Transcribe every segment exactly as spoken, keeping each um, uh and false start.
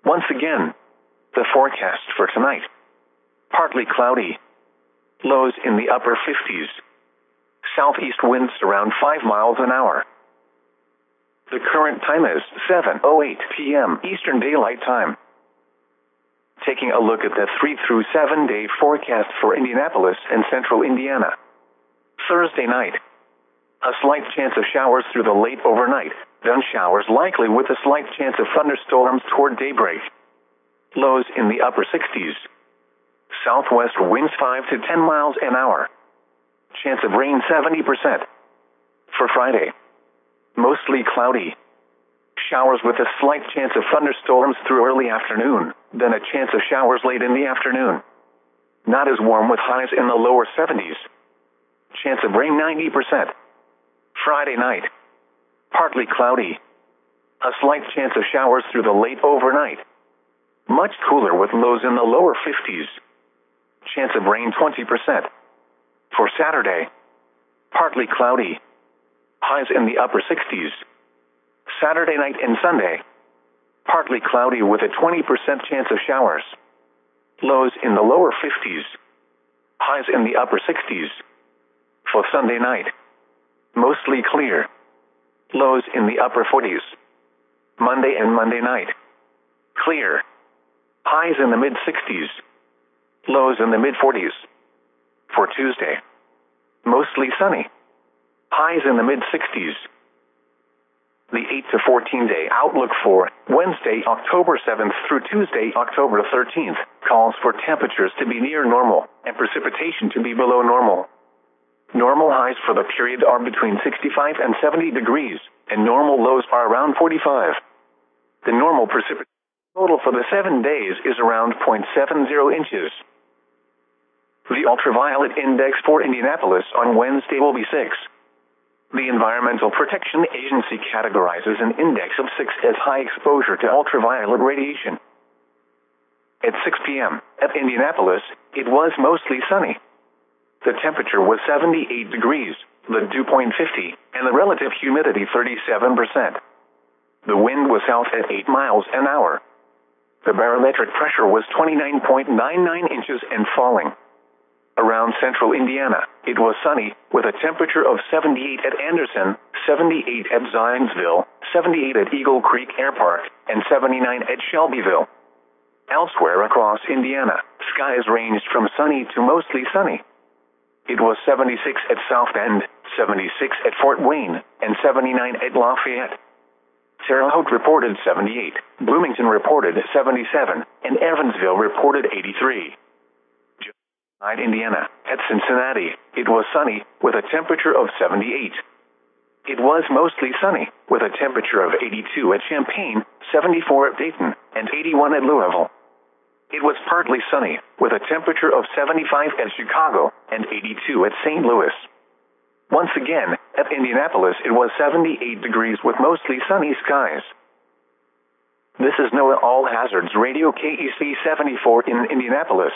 Once again, the forecast for tonight. Partly cloudy. Lows in the upper fifties. Southeast winds around five miles an hour. The current time is seven oh eight p m Eastern Daylight Time. Taking a look at the three through seven day forecast for Indianapolis and central Indiana. Thursday night. A slight chance of showers through the late overnight, then showers likely with a slight chance of thunderstorms toward daybreak. Lows in the upper sixties. Southwest winds five to ten miles an hour. Chance of rain seventy percent. For Friday. Mostly cloudy. Showers with a slight chance of thunderstorms through early afternoon, then a chance of showers late in the afternoon. Not as warm with highs in the lower seventies. Chance of rain ninety percent. Friday night. Partly cloudy. A slight chance of showers through the late overnight. Much cooler with lows in the lower fifties. Chance of rain twenty percent. For Saturday. Partly cloudy. Highs in the upper sixties. Saturday night and Sunday. Partly cloudy with a twenty percent chance of showers. Lows in the lower fifties. Highs in the upper sixties. For Sunday night. Mostly clear. Lows in the upper forties. Monday and Monday night. Clear. Highs in the mid sixties. Lows in the mid forties. For Tuesday. Mostly sunny. Highs in the mid sixties. The eight to fourteen day outlook for Wednesday, October seventh through Tuesday, October thirteenth, calls for temperatures to be near normal and precipitation to be below normal. Normal highs for the period are between sixty-five and seventy degrees, and normal lows are around forty-five. The normal precipitation total for the seven days is around zero point seven zero inches. The ultraviolet index for Indianapolis on Wednesday will be six. The Environmental Protection Agency categorizes an index of six as high exposure to ultraviolet radiation. At six p m at Indianapolis, it was mostly sunny. The temperature was seventy-eight degrees, the dew point fifty, and the relative humidity thirty-seven percent. The wind was south at eight miles an hour. The barometric pressure was twenty-nine point nine nine inches and falling. Around central Indiana, it was sunny, with a temperature of seventy-eight at Anderson, seventy-eight at Zionsville, seventy-eight at Eagle Creek Air Park, and seventy-nine at Shelbyville. Elsewhere across Indiana, skies ranged from sunny to mostly sunny. It was seventy-six at South Bend, seventy-six at Fort Wayne, and seventy-nine at Lafayette. Terre Haute reported seventy-eight, Bloomington reported seventy-seven, and Evansville reported eighty-three. Indiana, at Cincinnati, it was sunny, with a temperature of seventy-eight. It was mostly sunny, with a temperature of eighty-two at Champaign, seventy-four at Dayton, and eighty-one at Louisville. It was partly sunny, with a temperature of seventy-five at Chicago, and eighty-two at Saint Louis. Once again, at Indianapolis it was seventy-eight degrees with mostly sunny skies. This is NOAA All Hazards Radio K E C seventy-four in Indianapolis.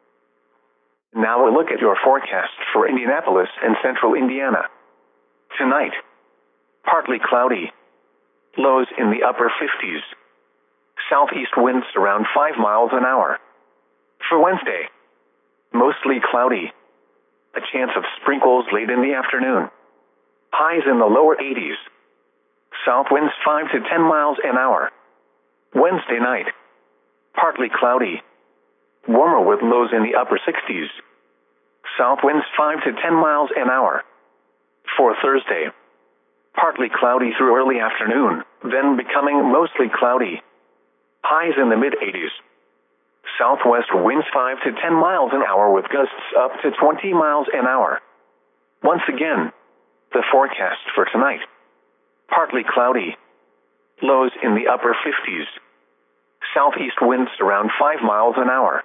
Now a look at your forecast for Indianapolis and central Indiana. Tonight. Partly cloudy. Lows in the upper fifties. Southeast winds around five miles an hour. For Wednesday. Mostly cloudy. A chance of sprinkles late in the afternoon. Highs in the lower eighties. South winds five to ten miles an hour. Wednesday night. Partly cloudy. Warmer with lows in the upper sixties. South winds five to ten miles an hour. For Thursday. Partly cloudy through early afternoon, then becoming mostly cloudy. Highs in the mid eighties. Southwest winds five to ten miles an hour with gusts up to twenty miles an hour. Once again, the forecast for tonight. Partly cloudy. Lows in the upper fifties. Southeast winds around five miles an hour.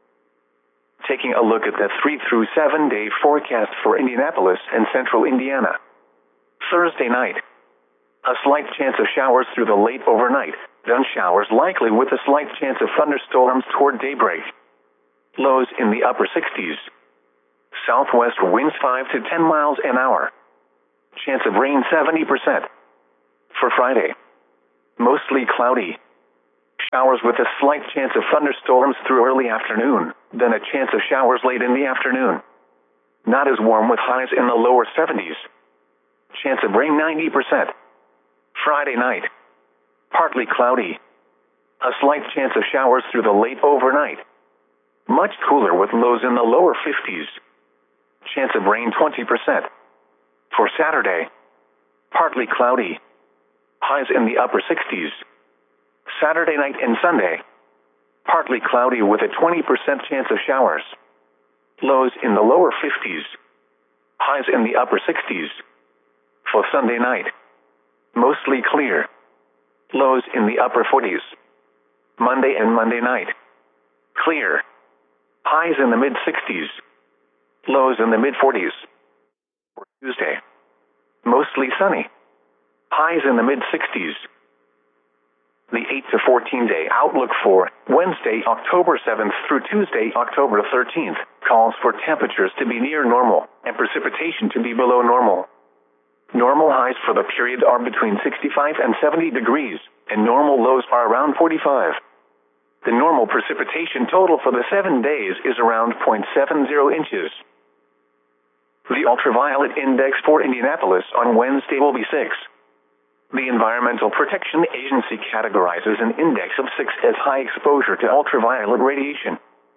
Taking a look at the three through seven day forecast for Indianapolis and central Indiana. Thursday night. A slight chance of showers through the late overnight, then showers likely with a slight chance of thunderstorms toward daybreak. Lows in the upper sixties. Southwest winds five to ten miles an hour. Chance of rain seventy percent. For Friday. Mostly cloudy. Showers with a slight chance of thunderstorms through early afternoon, then a chance of showers late in the afternoon. Not as warm with highs in the lower seventies. Chance of rain ninety percent. Friday night. Partly cloudy. A slight chance of showers through the late overnight. Much cooler with lows in the lower fifties. Chance of rain twenty percent. For Saturday. Partly cloudy. Highs in the upper sixties. Saturday night and Sunday. Partly cloudy with a twenty percent chance of showers. Lows in the lower fifties. Highs in the upper sixties. For Sunday night. Mostly clear. Lows in the upper forties. Monday and Monday night. Clear. Highs in the mid sixties. Lows in the mid forties. For Tuesday. Mostly sunny. Highs in the mid sixties. The eight to fourteen day outlook for Wednesday, October seventh through Tuesday, October thirteenth, calls for temperatures to be near normal and precipitation to be below normal. Normal highs for the period are between sixty-five and seventy degrees, and normal lows are around forty-five. The normal precipitation total for the seven days is around zero point seven zero inches. The ultraviolet index for Indianapolis on Wednesday will be six. The Environmental Protection Agency categorizes an index of six as high exposure to ultraviolet radiation.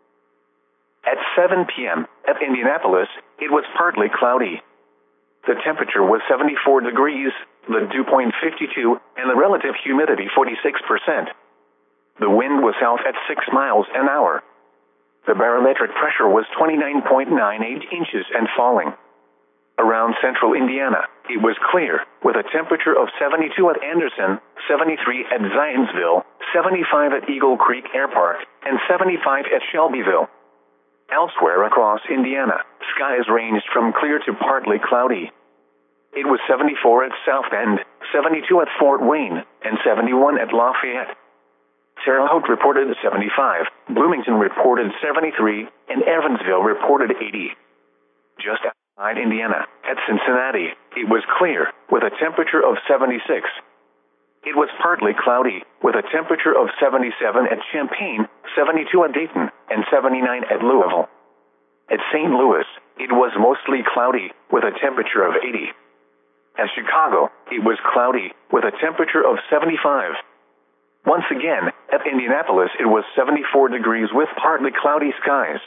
At seven p.m. at Indianapolis, it was partly cloudy. The temperature was seventy-four degrees, the dew point fifty-two, and the relative humidity forty-six percent. The wind was south at six miles an hour. The barometric pressure was twenty-nine point nine eight inches and falling. Around central Indiana, it was clear, with a temperature of seventy-two at Anderson, seventy-three at Zionsville, seventy-five at Eagle Creek Air Park, and seventy-five at Shelbyville. Elsewhere across Indiana, skies ranged from clear to partly cloudy. It was seventy-four at South Bend, seventy-two at Fort Wayne, and seventy-one at Lafayette. Terre Haute reported seventy-five, Bloomington reported seventy-three, and Evansville reported eighty. Just outside Indiana, at Cincinnati, it was clear, with a temperature of seventy-six. It was partly cloudy, with a temperature of seventy-seven at Champaign, seventy-two at Dayton, and seventy-nine at Louisville. At Saint Louis, it was mostly cloudy, with a temperature of eighty. At Chicago, it was cloudy, with a temperature of seventy-five. Once again, at Indianapolis it was seventy-four degrees with partly cloudy skies.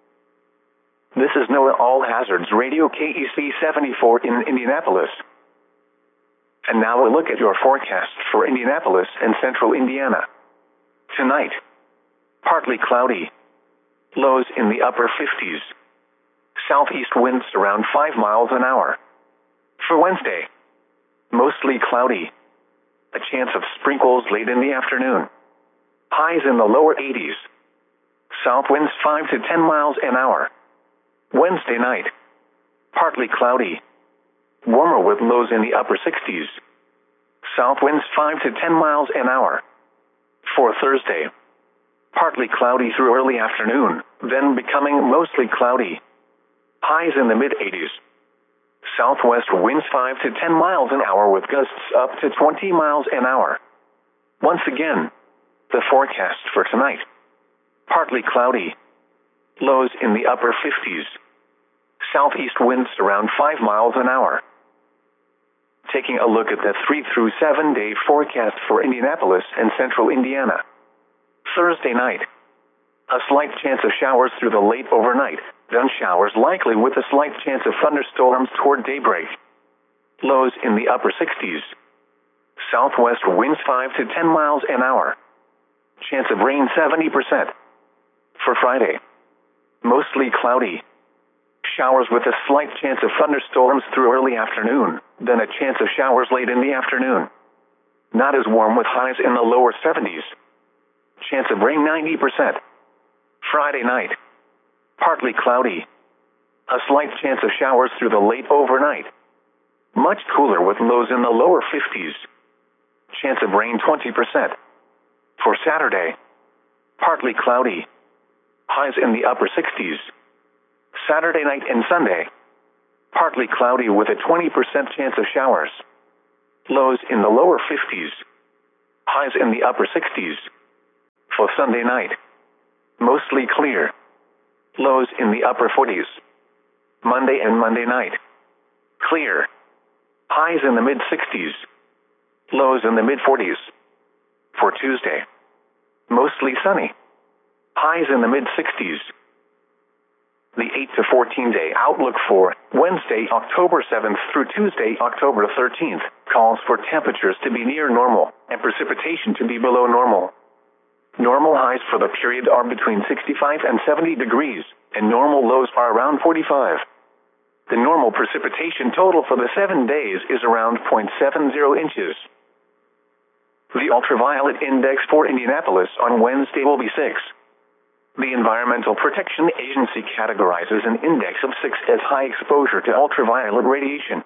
This is NOAA All Hazards Radio K E C seventy-four in Indianapolis. And now a look at your forecast for Indianapolis and central Indiana. Tonight, partly cloudy. Lows in the upper fifties. Southeast winds around five miles an hour. For Wednesday, mostly cloudy. A chance of sprinkles late in the afternoon. Highs in the lower eighties. South winds five to ten miles an hour. Wednesday night, partly cloudy. Warmer with lows in the upper sixties. South winds five to ten miles an hour. For Thursday, partly cloudy through early afternoon, then becoming mostly cloudy. Highs in the mid eighties. Southwest winds five to ten miles an hour with gusts up to twenty miles an hour. Once again, the forecast for tonight. Partly cloudy. Lows in the upper fifties. Southeast winds around five miles an hour. Taking a look at the three through seven day forecast for Indianapolis and central Indiana. Thursday night. A slight chance of showers through the late overnight, then showers likely with a slight chance of thunderstorms toward daybreak. Lows in the upper sixties. Southwest winds five to ten miles an hour. Chance of rain seventy percent. For Friday, mostly cloudy. Showers with a slight chance of thunderstorms through early afternoon, then a chance of showers late in the afternoon. Not as warm with highs in the lower seventies. Chance of rain ninety percent. Friday night, partly cloudy. A slight chance of showers through the late overnight. Much cooler with lows in the lower fifties. Chance of rain twenty percent. For Saturday, partly cloudy. Highs in the upper sixties. Saturday night and Sunday, partly cloudy with a twenty percent chance of showers. Lows in the lower fifties. Highs in the upper sixties. For Sunday night, mostly clear. Lows in the upper forties. Monday and Monday night, clear. Highs in the mid-sixties. Lows in the mid-forties. For Tuesday, mostly sunny. Highs in the mid-sixties. The eight to fourteen day outlook for Wednesday, October seventh through Tuesday, October thirteenth, calls for temperatures to be near normal and precipitation to be below normal. Normal highs for the period are between sixty-five and seventy degrees, and normal lows are around forty-five. The normal precipitation total for the seven days is around zero point seven zero inches. The ultraviolet index for Indianapolis on Wednesday will be six. The Environmental Protection Agency categorizes an index of six as high exposure to ultraviolet radiation.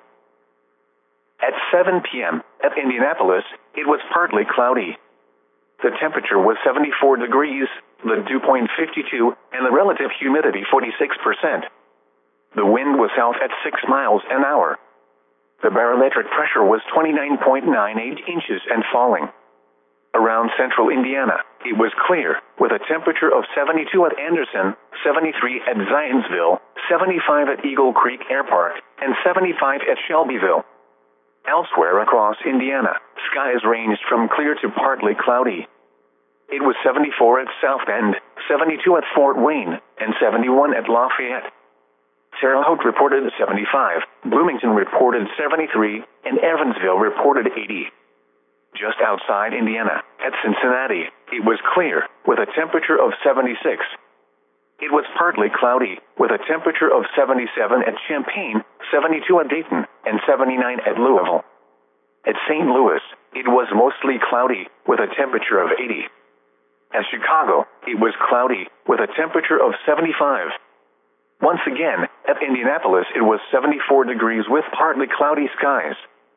At seven p.m. at Indianapolis, it was partly cloudy. The temperature was seventy-four degrees, the dew point fifty-two, and the relative humidity forty-six percent. The wind was south at six miles an hour. The barometric pressure was twenty-nine point nine eight inches and falling. Around central Indiana, it was clear, with a temperature of seventy-two at Anderson, seventy-three at Zionsville, seventy-five at Eagle Creek Air Park, and seventy-five at Shelbyville. Elsewhere across Indiana, skies ranged from clear to partly cloudy. It was seventy-four at South Bend, seventy-two at Fort Wayne, and seventy-one at Lafayette. Terre Haute reported seventy-five, Bloomington reported seventy-three, and Evansville reported eighty. Just outside Indiana, at Cincinnati, it was clear, with a temperature of seventy-six. It was partly cloudy, with a temperature of seventy-seven at Champaign, seventy-two at Dayton, and seventy-nine at Louisville. At Saint Louis, it was mostly cloudy, with a temperature of eighty. At Chicago, it was cloudy, with a temperature of seventy-five. Once again, at Indianapolis, it was seventy-four degrees with partly cloudy skies.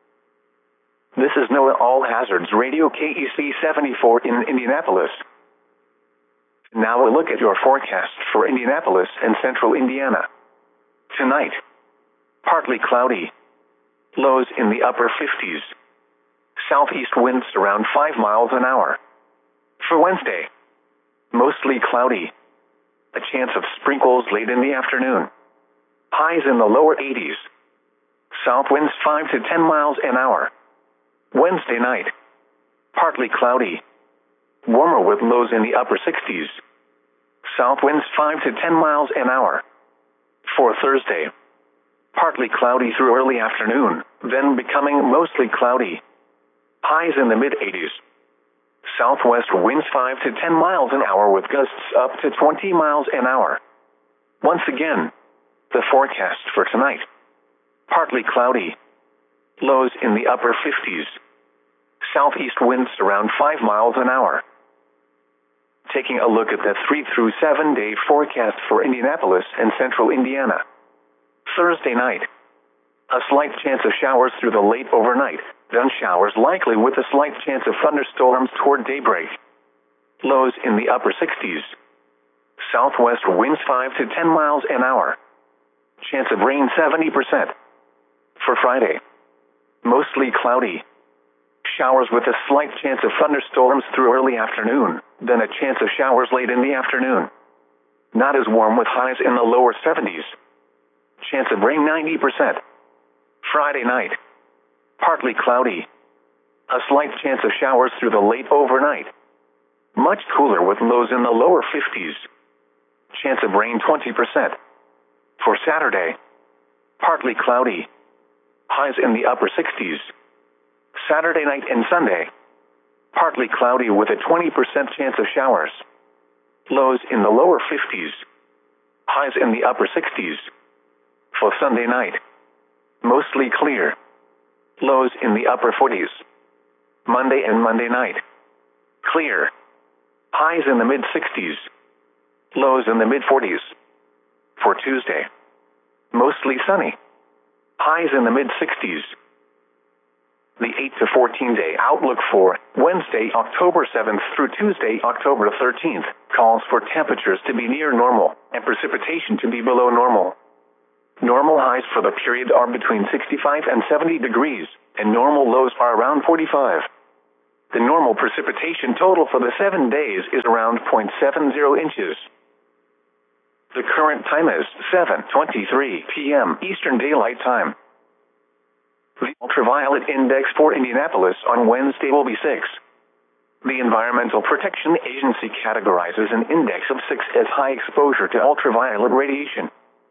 This is NOAA All Hazards Radio K E C seventy-four in Indianapolis. Now a look at your forecast for Indianapolis and central Indiana. Tonight, partly cloudy. Lows in the upper fifties. Southeast winds around five miles an hour. For Wednesday, mostly cloudy. A chance of sprinkles late in the afternoon. Highs in the lower eighties. South winds five to ten miles an hour. Wednesday night, partly cloudy. Warmer with lows in the upper sixties. South winds five to ten miles an hour. For Thursday, partly cloudy through early afternoon, then becoming mostly cloudy. Highs in the mid-eighties. Southwest winds five to ten miles an hour with gusts up to twenty miles an hour. Once again, the forecast for tonight. Partly cloudy. Lows in the upper fifties. Southeast winds around five miles an hour. Taking a look at the three through seven day forecast for Indianapolis and central Indiana. Thursday night, a slight chance of showers through the late overnight, then showers likely with a slight chance of thunderstorms toward daybreak. Lows in the upper sixties. Southwest winds five to ten miles an hour. Chance of rain seventy percent. For Friday, mostly cloudy. Showers with a slight chance of thunderstorms through early afternoon, then a chance of showers late in the afternoon. Not as warm with highs in the lower seventies. Chance of rain ninety percent. Friday night, partly cloudy. A slight chance of showers through the late overnight. Much cooler with lows in the lower fifties. Chance of rain twenty percent. For Saturday, partly cloudy. Highs in the upper sixties. Saturday night and Sunday, partly cloudy with a twenty percent chance of showers. Lows in the lower fifties. Highs in the upper sixties. For Sunday night, mostly clear. Lows in the upper forties. Monday and Monday night, clear. Highs in the mid-sixties. Lows in the mid-forties. For Tuesday, mostly sunny. Highs in the mid-sixties. The eight to fourteen day outlook for Wednesday, October seventh through Tuesday, October thirteenth, calls for temperatures to be near normal and precipitation to be below normal. Normal highs for the period are between sixty-five and seventy degrees, and normal lows are around forty-five. The normal precipitation total for the seven days is around zero point seven zero inches. The current time is seven twenty-three p m Eastern Daylight Time. The ultraviolet index for Indianapolis on Wednesday will be six. The Environmental Protection Agency categorizes an index of six as high exposure to ultraviolet radiation.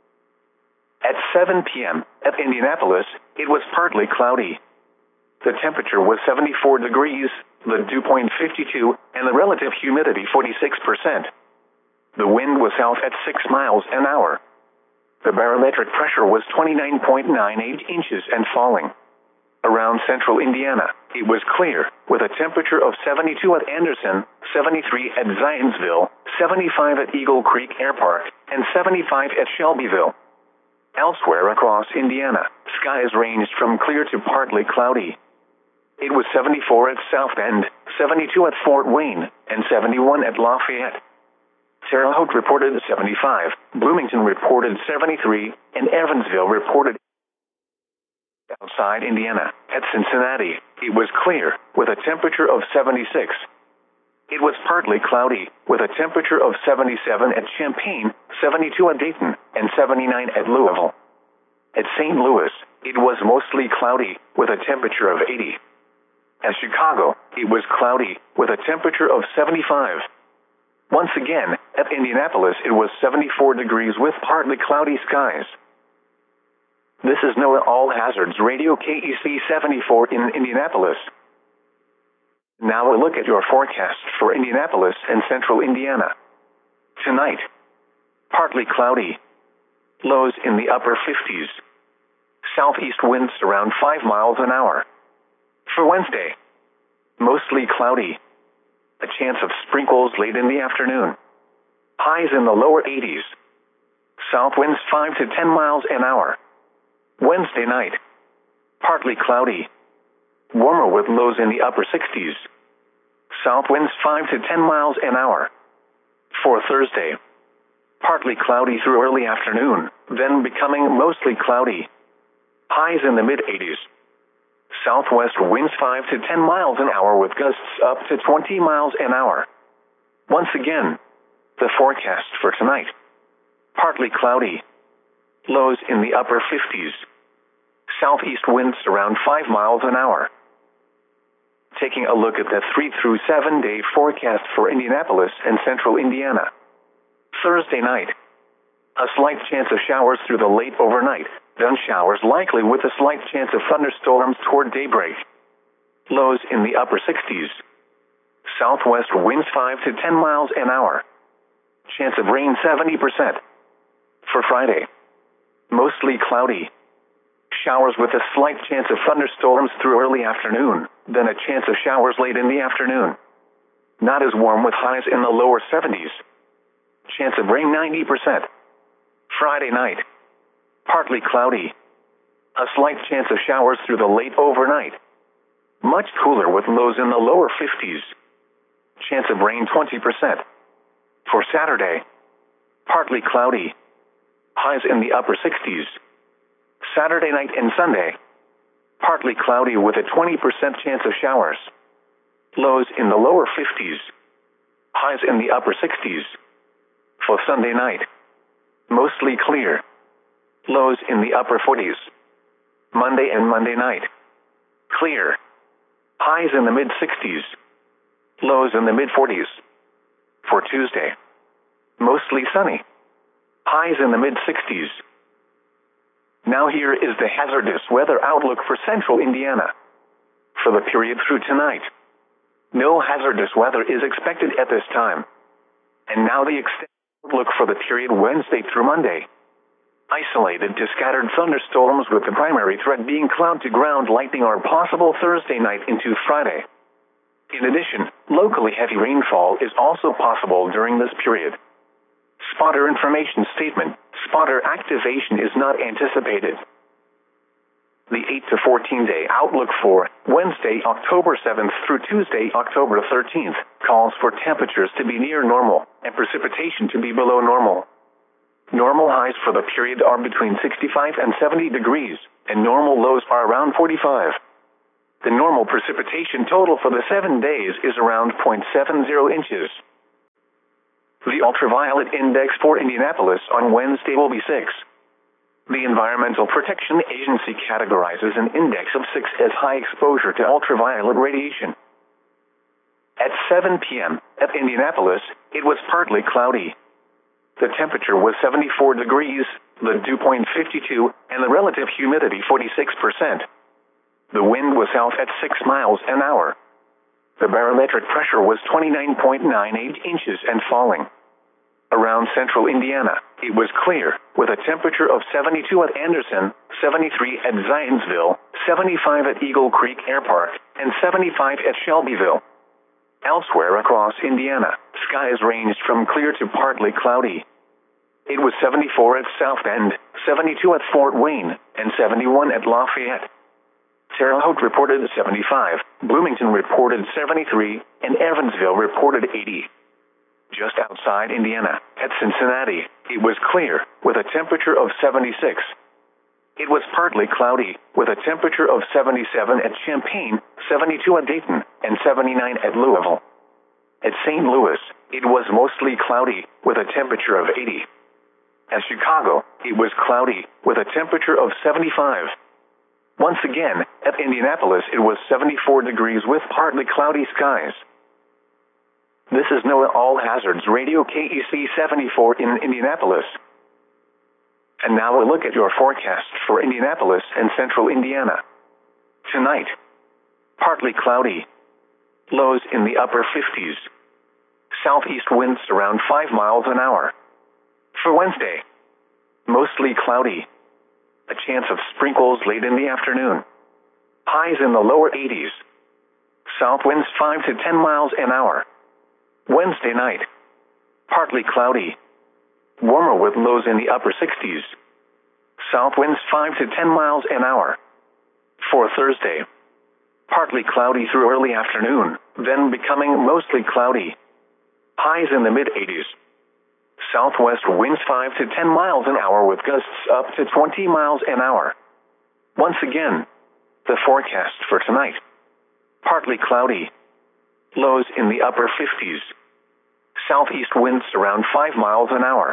At seven p m at Indianapolis, it was partly cloudy. The temperature was seventy-four degrees, the dew point fifty-two, and the relative humidity forty-six percent. The wind was south at six miles an hour. The barometric pressure was twenty-nine point nine eight inches and falling. Around central Indiana, it was clear, with a temperature of seventy-two at Anderson, seventy-three at Zionsville, seventy-five at Eagle Creek Air Park, and seventy-five at Shelbyville. Elsewhere across Indiana, skies ranged from clear to partly cloudy. It was seventy-four at South Bend, seventy-two at Fort Wayne, and seventy-one at Lafayette. Terre Haute reported seventy-five, Bloomington reported seventy-three, and Evansville reported. Outside Indiana, at Cincinnati, it was clear, with a temperature of seventy-six. It was partly cloudy, with a temperature of seventy-seven at Champaign, seventy-two at Dayton, and seventy-nine at Louisville. At Saint Louis, it was mostly cloudy, with a temperature of eighty. At Chicago, it was cloudy, with a temperature of seventy-five. Once again, at Indianapolis it was seventy-four degrees with partly cloudy skies. This is NOAA All Hazards Radio K E C seventy-four in Indianapolis. Now a look at your forecast for Indianapolis and central Indiana. Tonight, partly cloudy. Lows in the upper fifties. Southeast winds around five miles an hour. For Wednesday, mostly cloudy. A chance of sprinkles late in the afternoon. Highs in the lower eighties. South winds five to ten miles an hour. Wednesday night, partly cloudy. Warmer with lows in the upper sixties. South winds five to ten miles an hour. For Thursday, partly cloudy through early afternoon, then becoming mostly cloudy. Highs in the mid eighties. Southwest winds five to ten miles an hour with gusts up to twenty miles an hour. Once again, the forecast for tonight. Partly cloudy. Lows in the upper fifties. Southeast winds around five miles an hour. Taking a look at the three through seven day forecast for Indianapolis and central Indiana. Thursday night. A slight chance of showers through the late overnight, then showers likely with a slight chance of thunderstorms toward daybreak. Lows in the upper sixties. Southwest winds five to ten miles an hour. Chance of rain seventy percent. For Friday, mostly cloudy. Showers with a slight chance of thunderstorms through early afternoon, then a chance of showers late in the afternoon. Not as warm with highs in the lower seventies. Chance of rain ninety percent. Friday night, partly cloudy. A slight chance of showers through the late overnight. Much cooler with lows in the lower fifties. Chance of rain twenty percent. For Saturday, partly cloudy. Highs in the upper sixties. Saturday night and Sunday, partly cloudy with a twenty percent chance of showers. Lows in the lower fifties. Highs in the upper sixties. For Sunday night, mostly clear. Lows in the upper forties. Monday and Monday night, clear. Highs in the mid sixties. Lows in the mid forties. For Tuesday, mostly sunny. Highs in the mid sixties. Now here is the hazardous weather outlook for central Indiana. For the period through tonight, no hazardous weather is expected at this time. And now the extended outlook for the period Wednesday through Monday. Isolated to scattered thunderstorms with the primary threat being cloud to ground lightning are possible Thursday night into Friday. In addition, locally heavy rainfall is also possible during this period. Spotter information statement: spotter activation is not anticipated. The eight to fourteen day outlook for Wednesday, October seventh through Tuesday, October thirteenth, calls for temperatures to be near normal and precipitation to be below normal. Normal highs for the period are between sixty-five and seventy degrees, and normal lows are around forty-five. The normal precipitation total for the seven days is around zero point seven zero inches. The ultraviolet index for Indianapolis on Wednesday will be six. The Environmental Protection Agency categorizes an index of six as high exposure to ultraviolet radiation. At seven p.m. at Indianapolis, it was partly cloudy. The temperature was seventy-four degrees, the dew point fifty-two, and the relative humidity forty-six percent. The wind was south at six miles an hour. The barometric pressure was twenty-nine point nine eight inches and falling. Around central Indiana, it was clear, with a temperature of seventy-two at Anderson, seventy-three at Zionsville, seventy-five at Eagle Creek Air Park, and seventy-five at Shelbyville. Elsewhere across Indiana, skies ranged from clear to partly cloudy. It was seventy-four at South Bend, seventy-two at Fort Wayne, and seventy-one at Lafayette. Terre Haute reported seventy-five, Bloomington reported seventy-three, and Evansville reported eighty. Just outside Indiana, at Cincinnati, it was clear, with a temperature of seventy-six. It was partly cloudy, with a temperature of seventy-seven at Champaign, seventy-two at Dayton, and seventy-nine at Louisville. At Saint Louis, it was mostly cloudy, with a temperature of eighty. At Chicago, it was cloudy, with a temperature of seventy-five. Once again, at Indianapolis it was seventy-four degrees with partly cloudy skies. This is NOAA All Hazards Radio K E C seventy-four in Indianapolis. And now a look at your forecast for Indianapolis and central Indiana. Tonight, partly cloudy. Lows in the upper fifties. Southeast winds around five miles an hour. For Wednesday, mostly cloudy. A chance of sprinkles late in the afternoon. Highs in the lower eighties. South winds five to ten miles an hour. Wednesday night, partly cloudy. Warmer with lows in the upper sixties. South winds five to ten miles an hour. For Thursday, partly cloudy through early afternoon, then becoming mostly cloudy. Highs in the mid-eighties. Southwest winds five to ten miles an hour with gusts up to twenty miles an hour. Once again, the forecast for tonight. Partly cloudy. Lows in the upper fifties. Southeast winds around five miles an hour.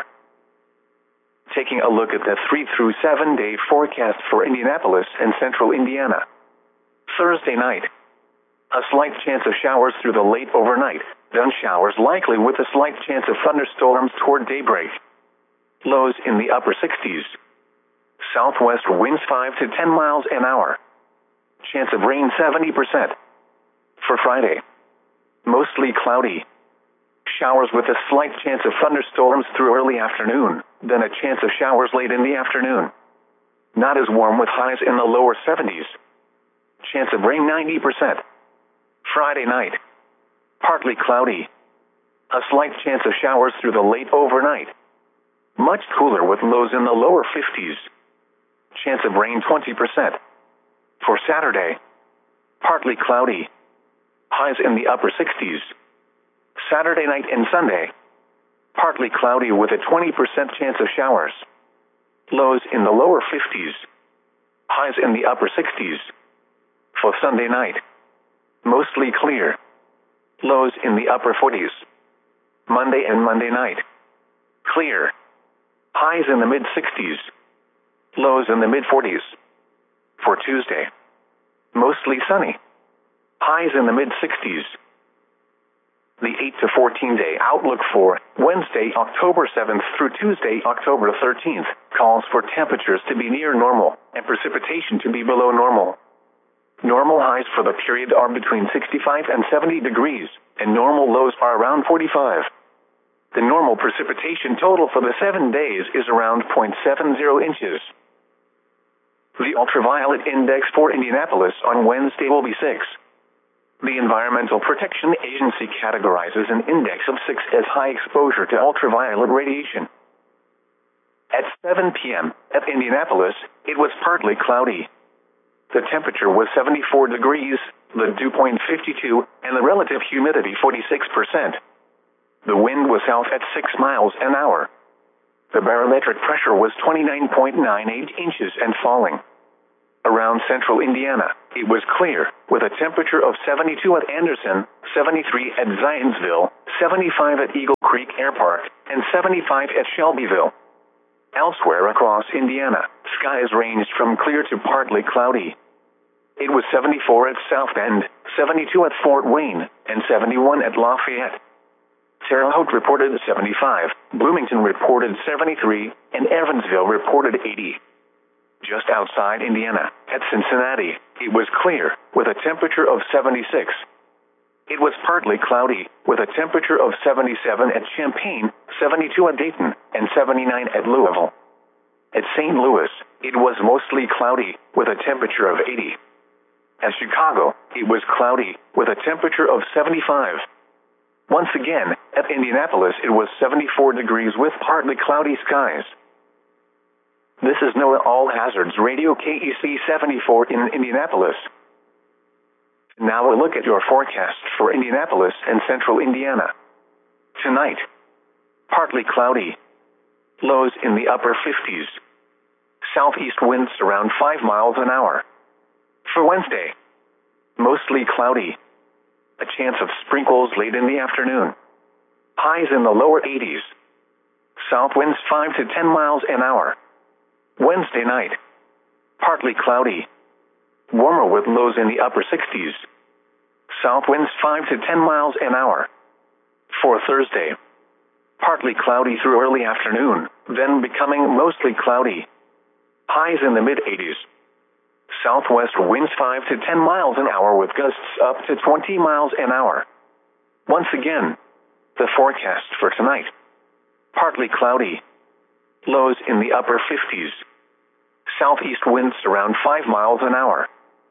Taking a look at the three through seven day forecast for Indianapolis and central Indiana. Thursday night, a slight chance of showers through the late overnight, then showers likely with a slight chance of thunderstorms toward daybreak. Lows in the upper sixties. Southwest winds five to ten miles an hour. Chance of rain seventy percent. For Friday, mostly cloudy. Showers with a slight chance of thunderstorms through early afternoon, then a chance of showers late in the afternoon. Not as warm with highs in the lower seventies. Chance of rain ninety percent. Friday night, partly cloudy. A slight chance of showers through the late overnight. Much cooler with lows in the lower fifties. Chance of rain twenty percent. For Saturday, partly cloudy. Highs in the upper sixties. Saturday night and Sunday, partly cloudy with a twenty percent chance of showers. Lows in the lower fifties. Highs in the upper sixties. For Sunday night, mostly clear. Lows in the upper forties. Monday and Monday night, clear. Highs in the mid-sixties. Lows in the mid-forties. For Tuesday, mostly sunny. Highs in the mid-sixties. The eight to fourteen day outlook for Wednesday, October seventh through Tuesday, October thirteenth, calls for temperatures to be near normal and precipitation to be below normal. Normal highs for the period are between sixty-five and seventy degrees, and normal lows are around forty-five. The normal precipitation total for the seven days is around zero point seven zero inches. The ultraviolet index for Indianapolis on Wednesday will be six. The Environmental Protection Agency categorizes an index of six as high exposure to ultraviolet radiation. At seven p.m. at Indianapolis, it was partly cloudy. The temperature was seventy-four degrees, the dew point fifty-two, and the relative humidity forty-six percent. The wind was south at six miles an hour. The barometric pressure was twenty-nine point nine eight inches and falling. Around central Indiana, it was clear, with a temperature of seventy-two at Anderson, seventy-three at Zionsville, seventy-five at Eagle Creek Air Park, and seventy-five at Shelbyville. Elsewhere across Indiana, skies ranged from clear to partly cloudy. It was seventy-four at South Bend, seventy-two at Fort Wayne, and seventy-one at Lafayette. Terre Haute reported seventy-five, Bloomington reported seventy-three, and Evansville reported eighty. Just outside Indiana, at Cincinnati, it was clear, with a temperature of seventy-six. It was partly cloudy, with a temperature of seventy-seven at Champaign, seventy-two at Dayton, and seventy-nine at Louisville. At Saint Louis, it was mostly cloudy, with a temperature of eighty. At Chicago, it was cloudy, with a temperature of seventy-five. Once again, at Indianapolis it was seventy-four degrees with partly cloudy skies. This is NOAA All Hazards Radio K E C seventy-four in Indianapolis. Now a look at your forecast for Indianapolis and central Indiana. Tonight, partly cloudy. Lows in the upper fifties. Southeast winds around five miles an hour. For Wednesday, mostly cloudy. A chance of sprinkles late in the afternoon. Highs in the lower eighties. South winds five to ten miles an hour. Wednesday night, partly cloudy. Warmer with lows in the upper sixties. South winds five to ten miles an hour. For Thursday, partly cloudy through early afternoon, then becoming mostly cloudy. Highs in the mid-eighties. Southwest winds five to ten miles an hour with gusts up to twenty miles an hour. Once again, the forecast for tonight. Partly cloudy. Lows in the upper fifties. Southeast winds around five miles an hour.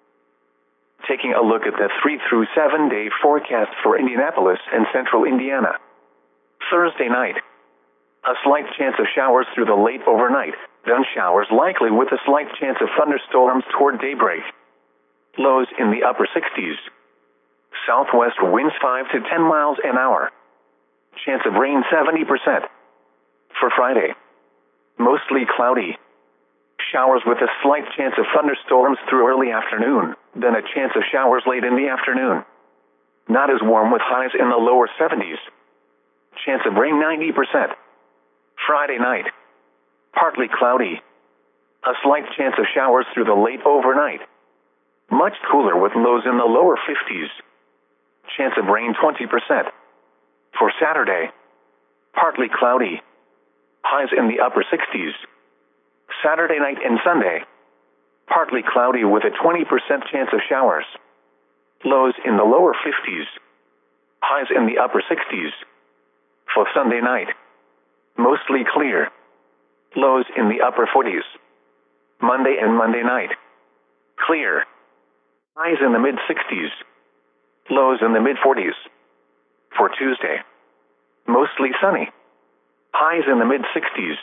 Taking a look at the three through seven day forecast for Indianapolis and central Indiana. Thursday night, a slight chance of showers through the late overnight, then showers likely with a slight chance of thunderstorms toward daybreak. Lows in the upper sixties. Southwest winds five to ten miles an hour. Chance of rain seventy percent. For Friday, mostly cloudy. Showers with a slight chance of thunderstorms through early afternoon, then a chance of showers late in the afternoon. Not as warm with highs in the lower seventies. Chance of rain ninety percent. Friday night, partly cloudy. A slight chance of showers through the late overnight. Much cooler with lows in the lower fifties. Chance of rain twenty percent. For Saturday, partly cloudy. Highs in the upper sixties. Saturday night and Sunday, partly cloudy with a twenty percent chance of showers. Lows in the lower fifties. Highs in the upper sixties. For Sunday night, mostly clear. Lows in the upper forties. Monday and Monday night, clear. Highs in the mid-sixties. Lows in the mid-forties. For Tuesday, mostly sunny. Highs in the mid-sixties.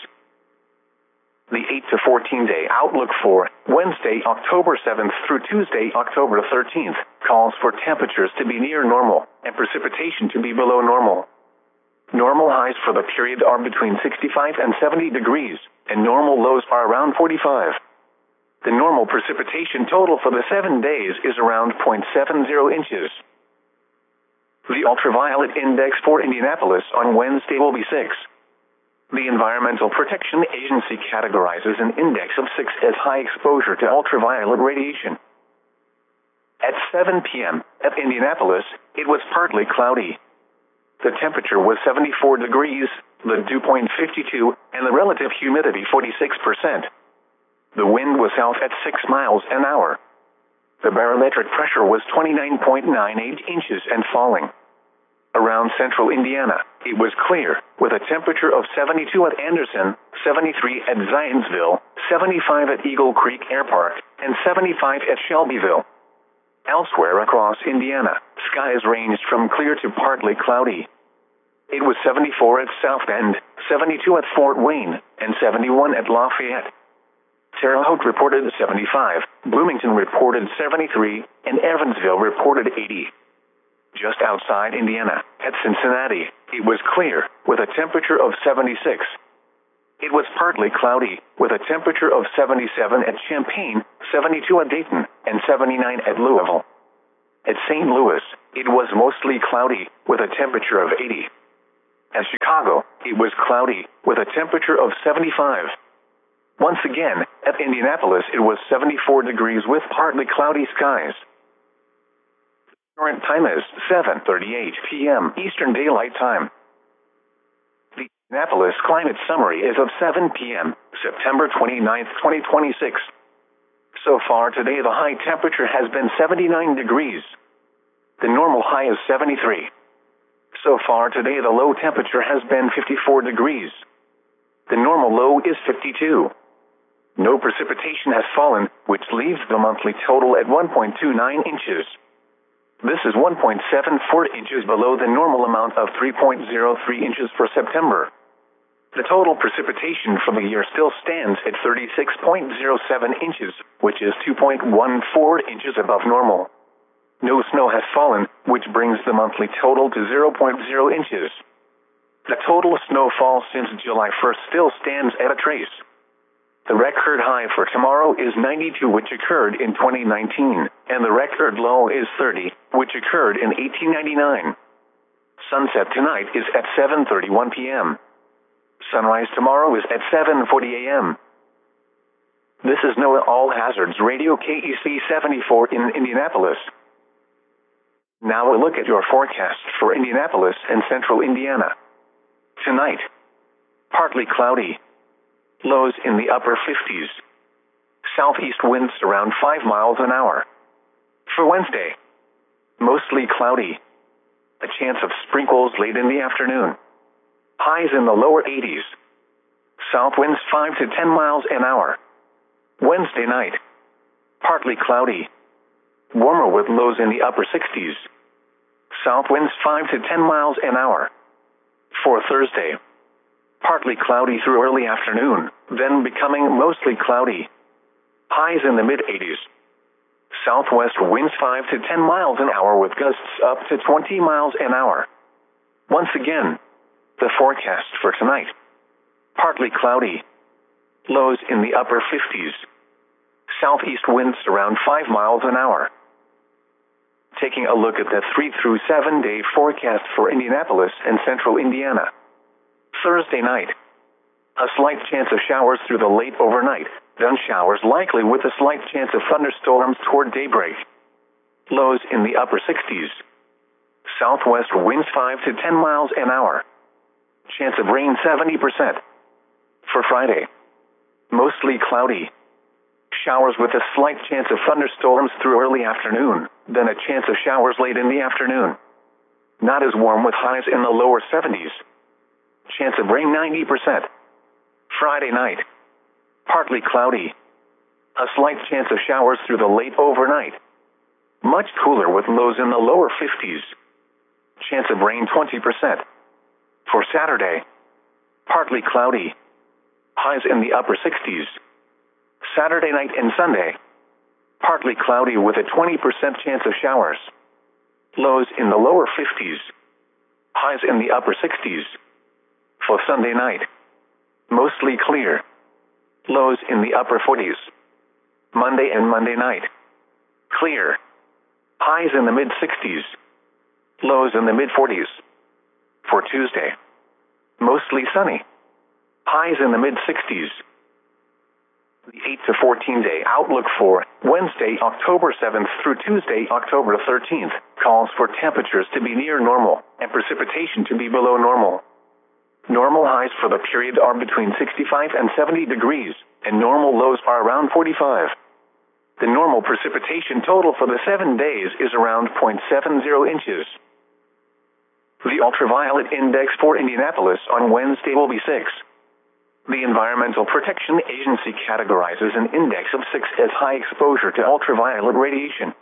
The eight to fourteen day outlook for Wednesday, October seventh through Tuesday, October thirteenth, calls for temperatures to be near normal and precipitation to be below normal. Normal highs for the period are between sixty-five and seventy degrees, and normal lows are around forty-five. The normal precipitation total for the seven days is around zero point seven zero inches. The ultraviolet index for Indianapolis on Wednesday will be six. The Environmental Protection Agency categorizes an index of six as high exposure to ultraviolet radiation. At seven p.m. at Indianapolis, it was partly cloudy. The temperature was seventy-four degrees, the dew point fifty-two, and the relative humidity forty-six percent. The wind was south at six miles an hour. The barometric pressure was twenty-nine point nine eight inches and falling. Around central Indiana, it was clear, with a temperature of seventy-two at Anderson, seventy-three at Zionsville, seventy-five at Eagle Creek Air Park, and seventy-five at Shelbyville. Elsewhere across Indiana, skies ranged from clear to partly cloudy. It was seventy-four at South Bend, seventy-two at Fort Wayne, and seventy-one at Lafayette. Terre Haute reported seventy-five, Bloomington reported seventy-three, and Evansville reported eighty. Just outside Indiana, at Cincinnati, it was clear, with a temperature of seventy-six. It was partly cloudy, with a temperature of seventy-seven at Champaign, seventy-two at Dayton, and seventy-nine at Louisville. At Saint Louis, it was mostly cloudy, with a temperature of eighty. At Chicago, it was cloudy, with a temperature of seventy-five. Once again, at Indianapolis it was seventy-four degrees with partly cloudy skies. Current time is seven thirty-eight p m Eastern Daylight Time. The Indianapolis Climate Summary is of seven p m, September twenty-ninth, twenty twenty-six. So far today the high temperature has been seventy-nine degrees. The normal high is seventy-three. So far today the low temperature has been fifty-four degrees. The normal low is fifty-two. No precipitation has fallen, which leaves the monthly total at one point two nine inches. This is one point seven four inches below the normal amount of three point zero three inches for September. The total precipitation for the year still stands at thirty-six point zero seven inches, which is two point one four inches above normal. No snow has fallen, which brings the monthly total to zero point zero inches. The total snowfall since July first still stands at a trace. The record high for tomorrow is ninety-two, which occurred in twenty nineteen, and the record low is thirty, which occurred in eighteen ninety-nine. Sunset tonight is at seven thirty-one p m Sunrise tomorrow is at seven forty a m This is NOAA All Hazards Radio K E C seventy-four in Indianapolis. Now a look at your forecast for Indianapolis and central Indiana. Tonight, partly cloudy. Lows in the upper fifties. Southeast winds around five miles an hour. For Wednesday, mostly cloudy. A chance of sprinkles late in the afternoon. Highs in the lower eighties. South winds five to ten miles an hour. Wednesday night, partly cloudy. Warmer with lows in the upper sixties. South winds five to ten miles an hour. For Thursday, partly cloudy through early afternoon, then becoming mostly cloudy. Highs in the mid eighties. Southwest winds five to ten miles an hour with gusts up to twenty miles an hour. Once again, the forecast for tonight. Partly cloudy. Lows in the upper fifties. Southeast winds around five miles an hour. Taking a look at the three through seven day forecast for Indianapolis and central Indiana. Thursday night, a slight chance of showers through the late overnight, then showers likely with a slight chance of thunderstorms toward daybreak. Lows in the upper sixties. Southwest winds five to ten miles an hour. Chance of rain seventy percent. For Friday, mostly cloudy. Showers with a slight chance of thunderstorms through early afternoon, then a chance of showers late in the afternoon. Not as warm with highs in the lower seventies. Chance of rain ninety percent. Friday night, partly cloudy. A slight chance of showers through the late overnight. Much cooler with lows in the lower fifties. Chance of rain twenty percent. For Saturday, partly cloudy. Highs in the upper sixties. Saturday night and Sunday, partly cloudy with a twenty percent chance of showers. Lows in the lower fifties. Highs in the upper sixties. For Sunday night, mostly clear. Lows in the upper forties. Monday and Monday night, clear. Highs in the mid sixties. Lows in the mid forties. For Tuesday, mostly sunny. Highs in the mid sixties. The eight to fourteen day outlook for Wednesday, October seventh through Tuesday, October thirteenth, calls for temperatures to be near normal and precipitation to be below normal. Normal highs for the period are between sixty-five and seventy degrees, and normal lows are around forty-five. The normal precipitation total for the seven days is around zero point seven zero inches. The ultraviolet index for Indianapolis on Wednesday will be six. The Environmental Protection Agency categorizes an index of six as high exposure to ultraviolet radiation.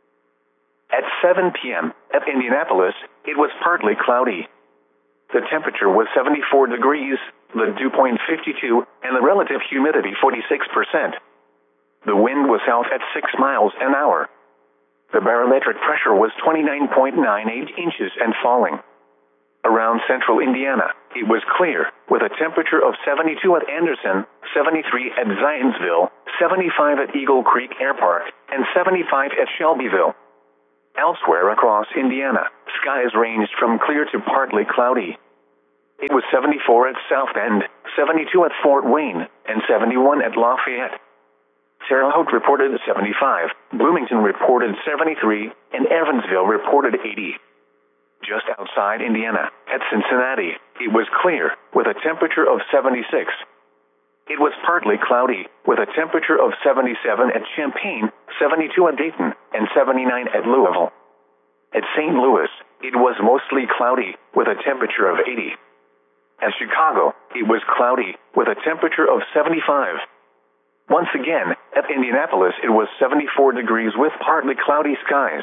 At seven p m at Indianapolis, it was partly cloudy. The temperature was seventy-four degrees, the dew point fifty-two, and the relative humidity forty-six percent. The wind was south at six miles an hour. The barometric pressure was twenty-nine point nine eight inches and falling. Around central Indiana, it was clear, with a temperature of seventy-two at Anderson, seventy-three at Zionsville, seventy-five at Eagle Creek Air Park, and seventy-five at Shelbyville. Elsewhere across Indiana, skies ranged from clear to partly cloudy. It was seventy-four at South Bend, seventy-two at Fort Wayne, and seventy-one at Lafayette. Terre Haute reported seventy-five, Bloomington reported seventy-three, and Evansville reported eighty. Just outside Indiana, at Cincinnati, it was clear, with a temperature of seventy-six. It was partly cloudy, with a temperature of seventy-seven at Champaign, seventy-two at Dayton, and seventy-nine at Louisville. At Saint Louis, it was mostly cloudy, with a temperature of eighty. At Chicago, it was cloudy, with a temperature of seventy-five. Once again, at Indianapolis it was seventy-four degrees with partly cloudy skies.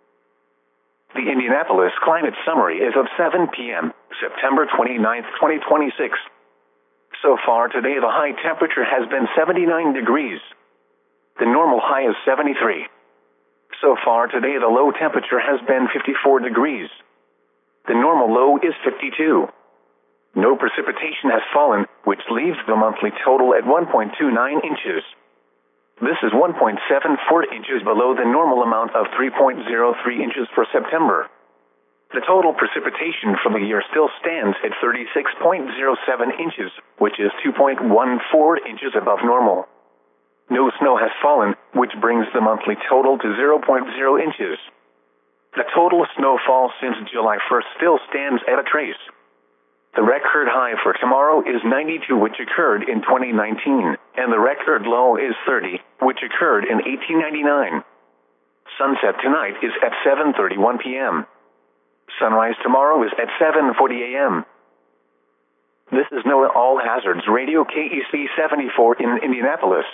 The Indianapolis Climate Summary is of seven p m, September twenty-ninth, twenty twenty-six. So far today the high temperature has been seventy-nine degrees. The normal high is seventy-three. So far today the low temperature has been fifty-four degrees. The normal low is fifty-two. No precipitation has fallen, which leaves the monthly total at one point two nine inches. This is one point seven four inches below the normal amount of three point zero three inches for September. The total precipitation for the year still stands at thirty-six point zero seven inches, which is two point one four inches above normal. No snow has fallen, which brings the monthly total to zero point zero inches. The total snowfall since July first still stands at a trace. The record high for tomorrow is ninety-two, which occurred in twenty nineteen, and the record low is thirty, which occurred in eighteen ninety-nine. Sunset tonight is at seven thirty-one p m Sunrise tomorrow is at seven forty a m This is NOAA All Hazards Radio K E C seventy-four in Indianapolis.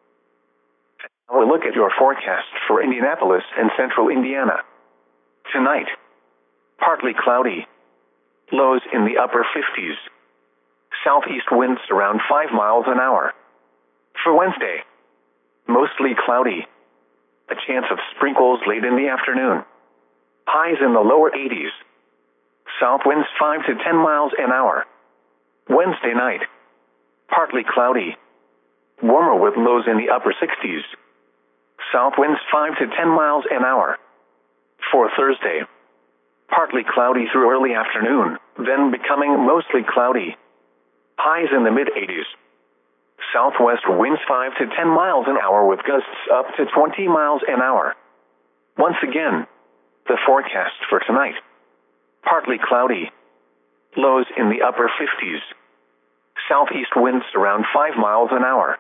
Now we'll look at your forecast for Indianapolis and central Indiana. Tonight, partly cloudy. Lows in the upper fifties. Southeast winds around five miles an hour. For Wednesday, mostly cloudy. A chance of sprinkles late in the afternoon. Highs in the lower eighties. South winds five to ten miles an hour. Wednesday night, partly cloudy. Warmer with lows in the upper sixties. South winds five to ten miles an hour. For Thursday, partly cloudy through early afternoon, then becoming mostly cloudy. Highs in the mid eighties. Southwest winds five to ten miles an hour with gusts up to twenty miles an hour. Once again, the forecast for tonight. Partly cloudy. Lows in the upper fifties. Southeast winds around five miles an hour.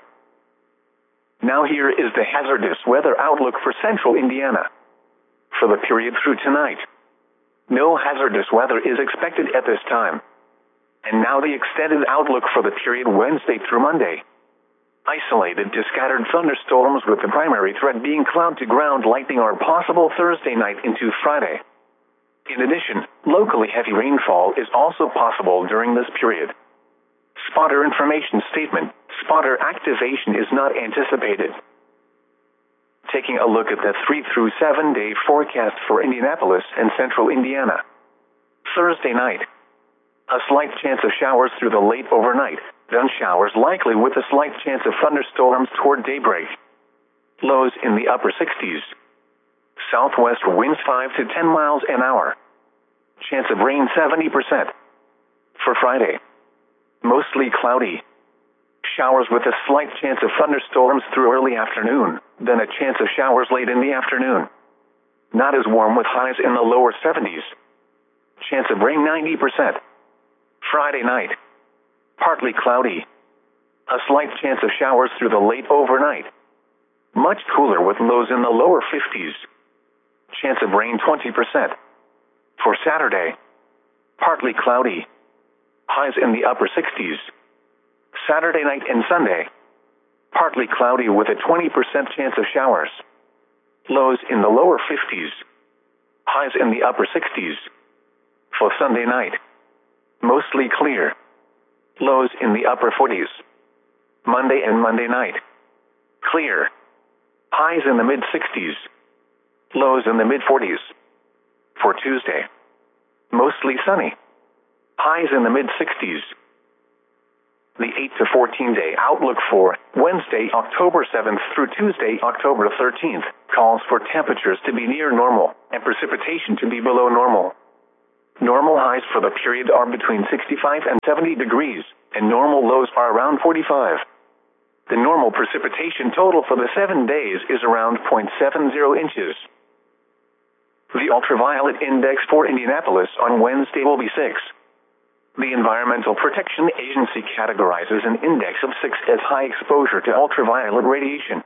Now here is the hazardous weather outlook for central Indiana. For the period through tonight, no hazardous weather is expected at this time. And now the extended outlook for the period Wednesday through Monday. Isolated to scattered thunderstorms with the primary threat being cloud-to-ground lightning are possible Thursday night into Friday. In addition, locally heavy rainfall is also possible during this period. Spotter information statement: spotter activation is not anticipated. Taking a look at the three through seven day forecast for Indianapolis and central Indiana. Thursday night, a slight chance of showers through the late overnight, then showers likely with a slight chance of thunderstorms toward daybreak. Lows in the upper sixties. Southwest winds five to ten miles an hour. Chance of rain seventy percent. For Friday, mostly cloudy. Showers with a slight chance of thunderstorms through early afternoon, then a chance of showers late in the afternoon. Not as warm with highs in the lower seventies. Chance of rain ninety percent. Friday night, partly cloudy. A slight chance of showers through the late overnight. Much cooler with lows in the lower fifties. Chance of rain twenty percent. For Saturday, partly cloudy. Highs in the upper sixties. Saturday night and Sunday, partly cloudy with a twenty percent chance of showers. Lows in the lower fifties. Highs in the upper sixties. For Sunday night, mostly clear. Lows in the upper forties. Monday and Monday night, clear. Highs in the mid sixties. Lows in the mid forties. For Tuesday, mostly sunny. highs in the mid sixties. The eight to fourteen day outlook for Wednesday, October seventh through Tuesday, October thirteenth, calls for temperatures to be near normal and precipitation to be below normal. Normal highs for the period are between sixty-five and seventy degrees, and normal lows are around forty-five. The normal precipitation total for the seven days is around zero point seven zero inches. The ultraviolet index for Indianapolis on Wednesday will be six. The Environmental Protection Agency categorizes an index of six as high exposure to ultraviolet radiation.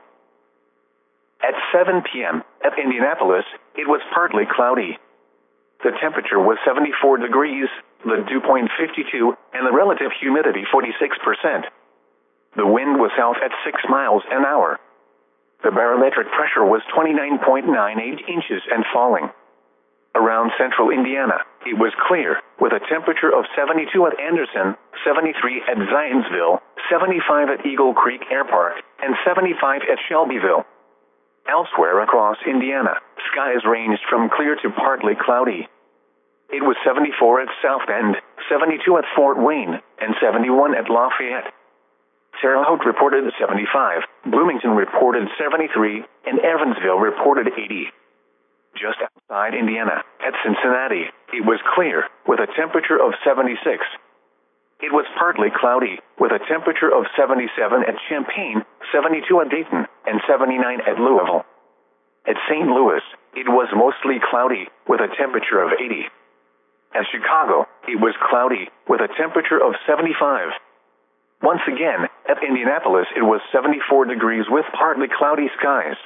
At seven p m at Indianapolis, it was partly cloudy. The temperature was seventy-four degrees, the dew point fifty-two, and the relative humidity forty-six percent. The wind was south at six miles an hour. The barometric pressure was twenty-nine point nine eight inches and falling. Around central Indiana, it was clear, with a temperature of seventy-two at Anderson, seventy-three at Zionsville, seventy-five at Eagle Creek Air Park, and seventy-five at Shelbyville. Elsewhere across Indiana, skies ranged from clear to partly cloudy. It was seventy-four at South Bend, seventy-two at Fort Wayne, and seventy-one at Lafayette. Terre Haute reported seventy-five, Bloomington reported seventy-three, and Evansville reported eighty. Just outside Indiana, at Cincinnati, it was clear, with a temperature of seventy-six. It was partly cloudy, with a temperature of seventy-seven at Champaign, seventy-two at Dayton, and seventy-nine at Louisville. At Saint Louis, it was mostly cloudy, with a temperature of eighty. At Chicago, it was cloudy, with a temperature of seventy-five. Once again, at Indianapolis, it was seventy-four degrees with partly cloudy skies.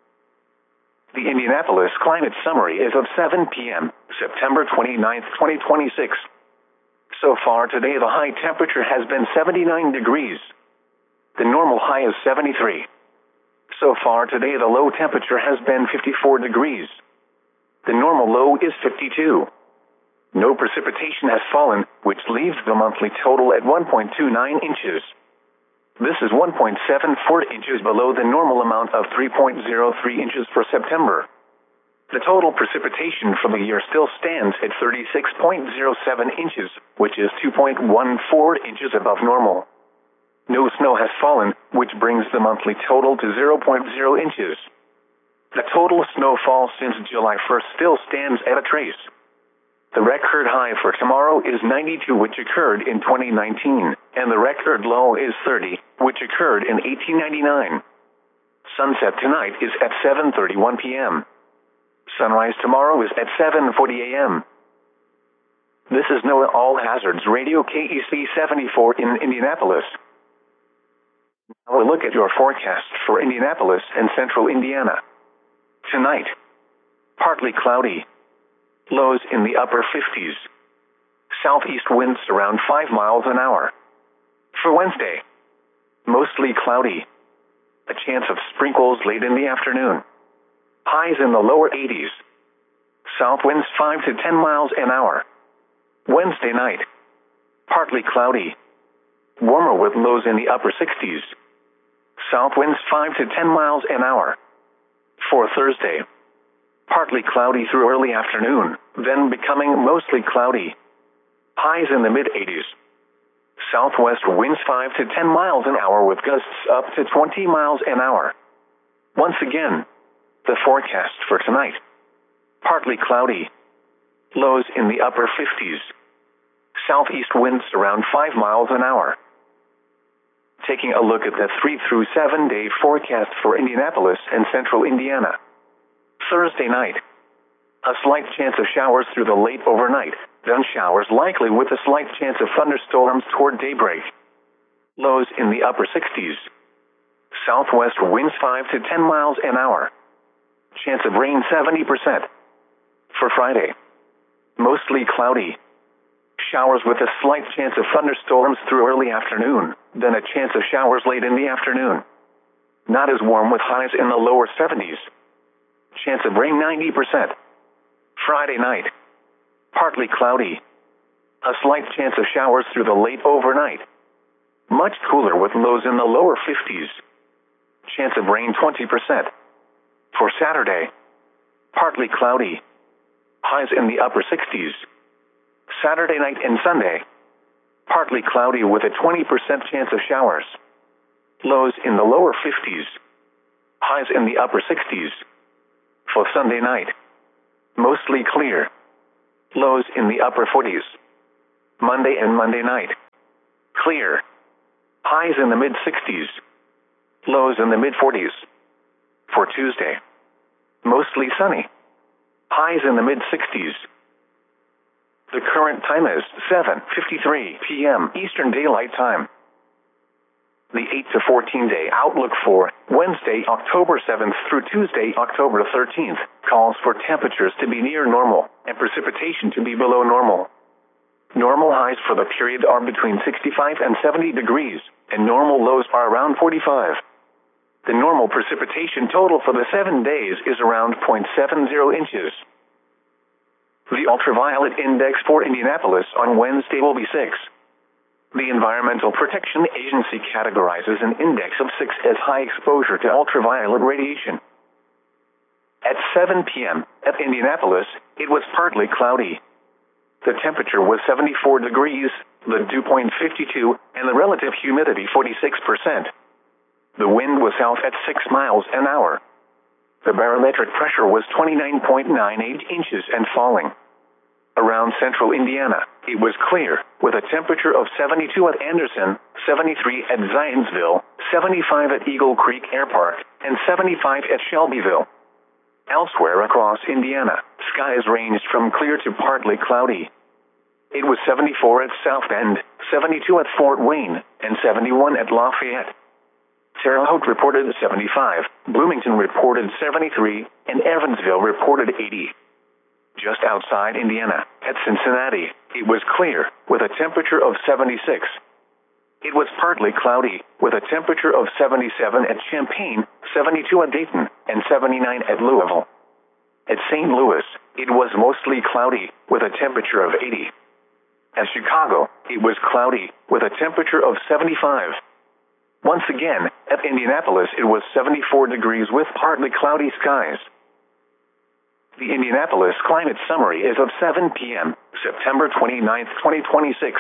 The Indianapolis Climate Summary is of seven p m, September twenty-ninth, twenty twenty-six. So far today, the high temperature has been seventy-nine degrees. The normal high is seventy-three. So far today, the low temperature has been fifty-four degrees. The normal low is fifty-two. No precipitation has fallen, which leaves the monthly total at one point two nine inches. This is one point seven four inches below the normal amount of three point zero three inches for September. The total precipitation for the year still stands at thirty-six point zero seven inches, which is two point one four inches above normal. No snow has fallen, which brings the monthly total to zero point zero inches. The total snowfall since July first still stands at a trace. The record high for tomorrow is ninety-two, which occurred in twenty nineteen, and the record low is thirty, which occurred in eighteen ninety-nine. Sunset tonight is at seven thirty-one p m Sunrise tomorrow is at seven forty a m This is NOAA All Hazards Radio K E C seventy-four in Indianapolis. Now a look at your forecast for Indianapolis and central Indiana. Tonight, partly cloudy. Lows in the upper fifties. Southeast winds around five miles an hour. For Wednesday, mostly cloudy. A chance of sprinkles late in the afternoon. Highs in the lower eighties. South winds five to ten miles an hour. Wednesday night, partly cloudy. Warmer with lows in the upper sixties. South winds five to ten miles an hour. For Thursday, partly cloudy through early afternoon, then becoming mostly cloudy. Highs in the mid eighties. Southwest winds five to ten miles an hour with gusts up to twenty miles an hour. Once again, the forecast for tonight. Partly cloudy. Lows in the upper fifties. Southeast winds around five miles an hour. Taking a look at the three through seven day forecast for Indianapolis and central Indiana. Thursday night, a slight chance of showers through the late overnight, then showers likely with a slight chance of thunderstorms toward daybreak. Lows in the upper sixties. Southwest winds five to ten miles an hour. Chance of rain seventy percent. For Friday, mostly cloudy. Showers with a slight chance of thunderstorms through early afternoon, then a chance of showers late in the afternoon. Not as warm with highs in the lower seventies. Chance of rain ninety percent. Friday night, partly cloudy. A slight chance of showers through the late overnight. Much cooler with lows in the lower fifties. Chance of rain twenty percent. For Saturday, partly cloudy. Highs in the upper sixties. Saturday night and Sunday. Partly cloudy with a twenty percent chance of showers. Lows in the lower fifties. Highs in the upper sixties. For Sunday night. Mostly clear. Lows in the upper forties. Monday and Monday night. Clear. Highs in the mid sixties. Lows in the mid forties. For Tuesday. Mostly sunny. Highs in the mid sixties. The current time is seven fifty-three p m Eastern Daylight Time. The eight to fourteen day outlook for Wednesday, October seventh through Tuesday, October thirteenth, calls for temperatures to be near normal and precipitation to be below normal. Normal highs for the period are between sixty-five and seventy degrees, and normal lows are around forty-five. The normal precipitation total for the seven days is around zero point seven zero inches. The ultraviolet index for Indianapolis on Wednesday will be six. The Environmental Protection Agency categorizes an index of six as high exposure to ultraviolet radiation. At seven p m at Indianapolis, it was partly cloudy. The temperature was seventy-four degrees, the dew point fifty-two, and the relative humidity forty-six percent. The wind was south at six miles an hour. The barometric pressure was twenty-nine point nine eight inches and falling. Around central Indiana, it was clear, with a temperature of seventy-two at Anderson, seventy-three at Zionsville, seventy-five at Eagle Creek Air Park, and seventy-five at Shelbyville. Elsewhere across Indiana, skies ranged from clear to partly cloudy. It was seventy-four at South Bend, seventy-two at Fort Wayne, and seventy-one at Lafayette. Terre Haute reported seventy-five, Bloomington reported seventy-three, and Evansville reported eighty. Just outside Indiana, at Cincinnati, it was clear, with a temperature of seventy-six. It was partly cloudy, with a temperature of seventy-seven at Champaign, seventy-two at Dayton, and seventy-nine at Louisville. At Saint Louis, it was mostly cloudy, with a temperature of eighty. At Chicago, it was cloudy, with a temperature of seventy-five. Once again, at Indianapolis, it was seventy-four degrees with partly cloudy skies. The Indianapolis Climate Summary is of seven p m, September twenty-ninth, twenty twenty-six.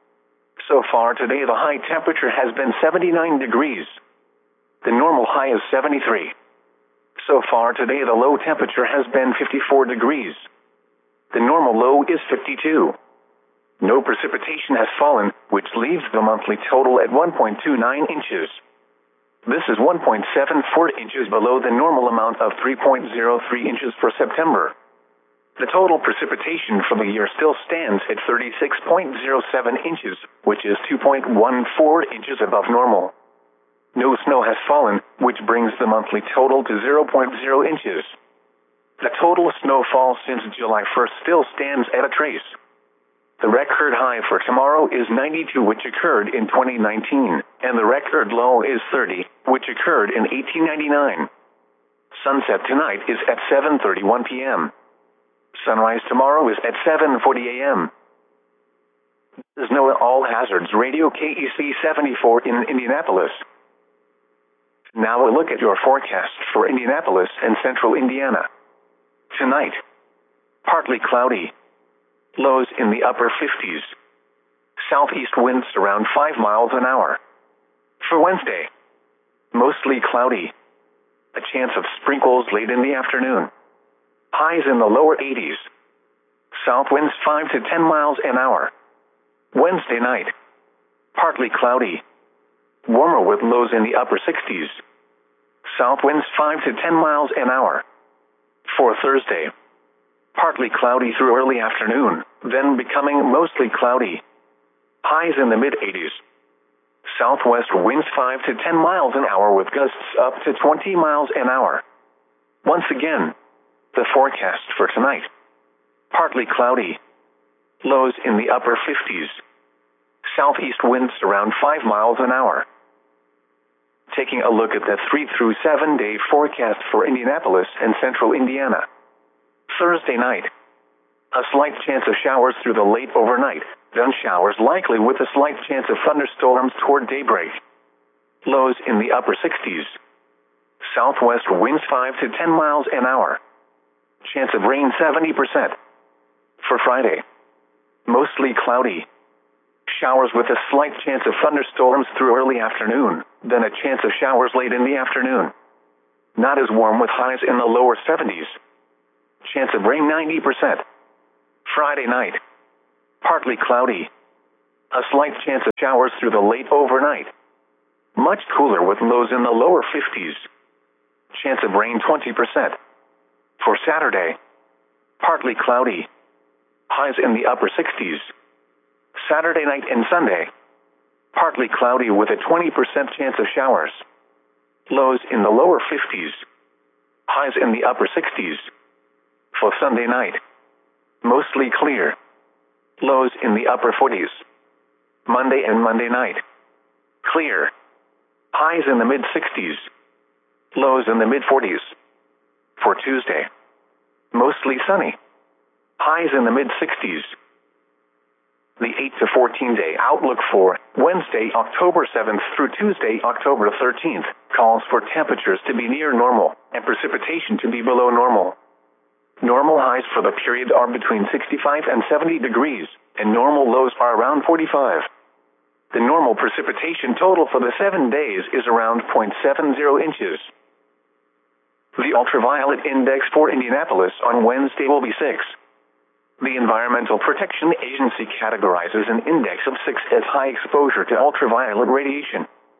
So far today, the high temperature has been seventy-nine degrees. The normal high is seventy-three. So far today, the low temperature has been fifty-four degrees. The normal low is fifty-two. No precipitation has fallen, which leaves the monthly total at one point two nine inches. This is one point seven four inches below the normal amount of three point zero three inches for September. The total precipitation for the year still stands at thirty-six point zero seven inches, which is two point one four inches above normal. No snow has fallen, which brings the monthly total to zero point zero inches. The total snowfall since July first still stands at a trace. The record high for tomorrow is ninety-two, which occurred in twenty nineteen, and the record low is thirty, which occurred in eighteen ninety-nine. Sunset tonight is at seven thirty-one p m Sunrise tomorrow is at seven forty a m This is NOAA All Hazards Radio K E C seventy-four in Indianapolis. Now a look at your forecast for Indianapolis and central Indiana. Tonight, partly cloudy. Lows in the upper fifties. Southeast winds around five miles an hour. For Wednesday, mostly cloudy. A chance of sprinkles late in the afternoon. Highs in the lower eighties. South winds five to ten miles an hour. Wednesday night, partly cloudy. Warmer with lows in the upper sixties. South winds five to ten miles an hour. For Thursday, partly cloudy through early afternoon, then becoming mostly cloudy. Highs in the mid eighties. Southwest winds five to ten miles an hour with gusts up to twenty miles an hour. Once again, the forecast for tonight. Partly cloudy. Lows in the upper fifties. Southeast winds around five miles an hour. Taking a look at the three through seven day forecast for Indianapolis and central Indiana. Thursday night, a slight chance of showers through the late overnight, then showers likely with a slight chance of thunderstorms toward daybreak. Lows in the upper sixties. Southwest winds five to ten miles an hour. Chance of rain seventy percent. For Friday, Mostly cloudy. Showers with a slight chance of thunderstorms through early afternoon, then a chance of showers late in the afternoon. Not as warm with highs in the lower seventies. Chance of rain ninety percent. Friday night. Partly cloudy. A slight chance of showers through the late overnight. Much cooler with lows in the lower fifties. Chance of rain twenty percent. For Saturday. Partly cloudy. Highs in the upper sixties. Saturday night and Sunday. Partly cloudy with a twenty percent chance of showers. Lows in the lower fifties. Highs in the upper sixties. For Sunday night. Mostly clear. Lows in the upper forties. Monday and Monday night. Clear. Highs in the mid sixties. Lows in the mid forties. For Tuesday. Mostly sunny. Highs in the mid sixties. The eight to fourteen day outlook for Wednesday, October seventh through Tuesday, October thirteenth, calls for temperatures to be near normal and precipitation to be below normal. Normal highs for the period are between sixty-five and seventy degrees, and normal lows are around forty-five. The normal precipitation total for the seven days is around zero point seven zero inches. The ultraviolet index for Indianapolis on Wednesday will be six. The Environmental Protection Agency categorizes an index of six as high exposure to ultraviolet radiation.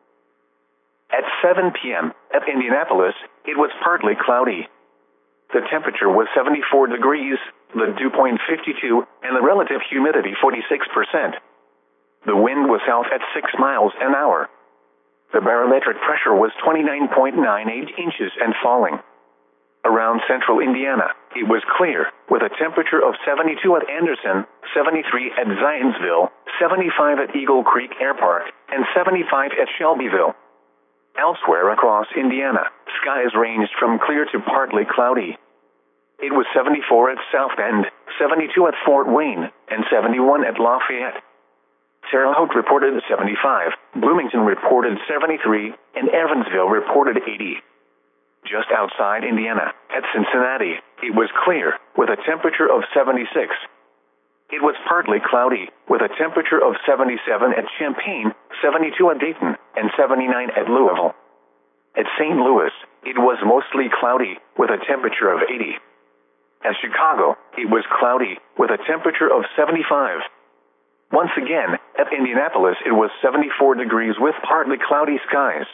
At seven p.m. at Indianapolis, it was partly cloudy. The temperature was seventy-four degrees, the dew point fifty-two, and the relative humidity forty-six percent. The wind was south at six miles an hour. The barometric pressure was twenty-nine point nine eight inches and falling. Around central Indiana, it was clear, with a temperature of seventy-two at Anderson, seventy-three at Zionsville, seventy-five at Eagle Creek Air Park, and seventy-five at Shelbyville. Elsewhere across Indiana, skies ranged from clear to partly cloudy. It was seventy-four at South Bend, seventy-two at Fort Wayne, and seventy-one at Lafayette. Terre Haute reported seventy-five, Bloomington reported seventy-three, and Evansville reported eighty. Just outside Indiana, at Cincinnati, it was clear, with a temperature of seventy-six. It was partly cloudy, with a temperature of seventy-seven at Champaign, seventy-two at Dayton, and seventy-nine at Louisville. At Saint Louis, it was mostly cloudy, with a temperature of eighty. At Chicago, it was cloudy, with a temperature of seventy-five. Once again, at Indianapolis it was seventy-four degrees with partly cloudy skies.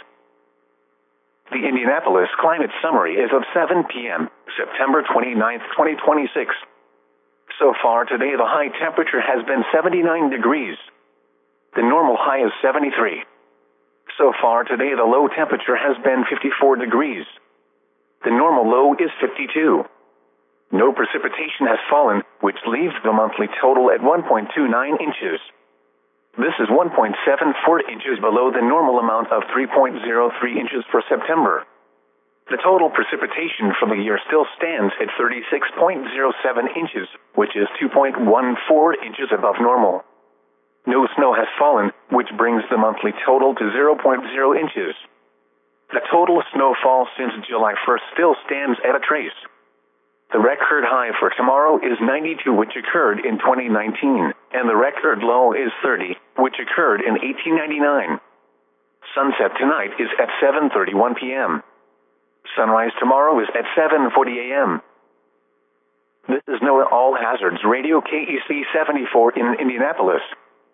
The Indianapolis Climate Summary is of seven p.m., September twenty-ninth, twenty twenty-six. So far today the high temperature has been seventy-nine degrees. The normal high is seventy-three. So far today the low temperature has been fifty-four degrees. The normal low is fifty-two. No precipitation has fallen, which leaves the monthly total at one point two nine inches. This is one point seven four inches below the normal amount of three point zero three inches for September. The total precipitation for the year still stands at thirty-six point zero seven inches, which is two point one four inches above normal. No snow has fallen, which brings the monthly total to zero point zero inches. The total snowfall since July first still stands at a trace. The record high for tomorrow is ninety-two, which occurred in twenty nineteen, and the record low is thirty, which occurred in eighteen ninety-nine. Sunset tonight is at seven thirty-one p.m. Sunrise tomorrow is at seven forty a.m. This is NOAA All Hazards Radio K E C seventy-four in Indianapolis.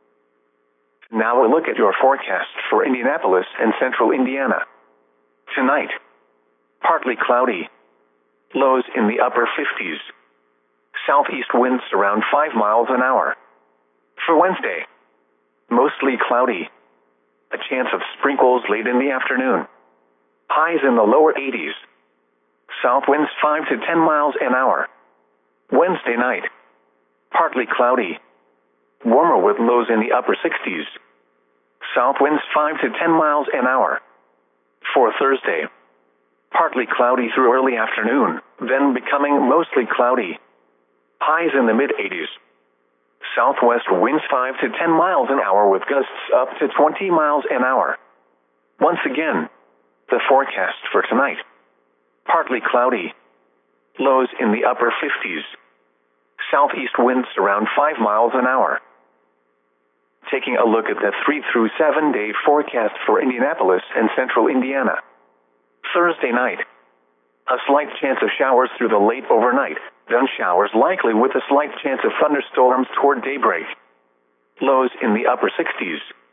Now a look at your forecast for Indianapolis and central Indiana. Tonight, partly cloudy. Lows in the upper fifties. Southeast winds around five miles an hour. For Wednesday, mostly cloudy. A chance of sprinkles late in the afternoon. Highs in the lower eighties. South winds five to ten miles an hour. Wednesday night, partly cloudy. Warmer with lows in the upper sixties. South winds five to ten miles an hour. For Thursday, partly cloudy through early afternoon, then becoming mostly cloudy. Highs in the mid eighties. Southwest winds five to ten miles an hour with gusts up to twenty miles an hour. Once again, the forecast for tonight. Partly cloudy. Lows in the upper fifties. Southeast winds around five miles an hour. Taking a look at the three through seven day forecast for Indianapolis and central Indiana. Thursday night. A slight chance of showers through the late overnight, then showers likely with a slight chance of thunderstorms toward daybreak. Lows in the upper sixties.